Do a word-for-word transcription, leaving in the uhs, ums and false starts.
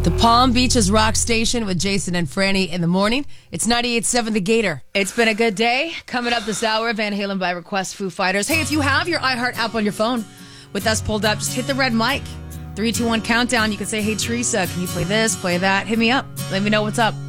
The Palm Beaches Rock Station with Jason and Franny in the morning. It's ninety-eight point seven The Gator. It's been a good day. Coming up this hour, Van Halen by request, Foo Fighters. Hey, if you have your iHeart app on your phone with us pulled up, just hit the red mic. Three, two, one countdown. You can say, hey, Teresa, can you play this, play that? Hit me up. Let me know what's up.